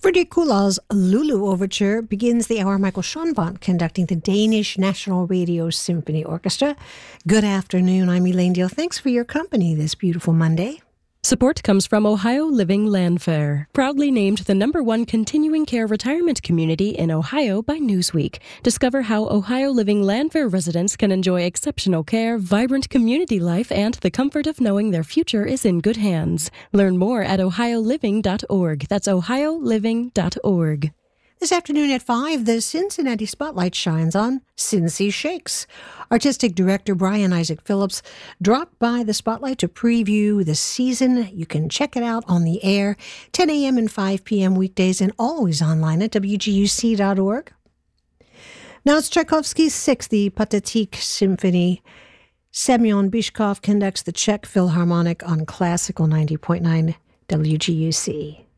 Frederic Coulard's Lulu Overture begins the hour. Michael Schoenbont conducting the Danish National Radio Symphony Orchestra. Good afternoon. I'm Elaine Deal. Thanks for your company this beautiful Monday. Support comes from Ohio Living Landfair, proudly named the #1 continuing care retirement community in Ohio by Newsweek. Discover how Ohio Living Landfair residents can enjoy exceptional care, vibrant community life, and the comfort of knowing their future is in good hands. Learn more at ohioliving.org. That's ohioliving.org. This afternoon at 5, the Cincinnati Spotlight shines on Cincy Shakes. Artistic director Brian Isaac Phillips dropped by the Spotlight to preview the season. You can check it out on the air, 10 a.m. and 5 p.m. weekdays, and always online at wguc.org. Now it's Tchaikovsky's 6th, the Pathetique Symphony. Semyon Bishkov conducts the Czech Philharmonic on Classical 90.9 WGUC.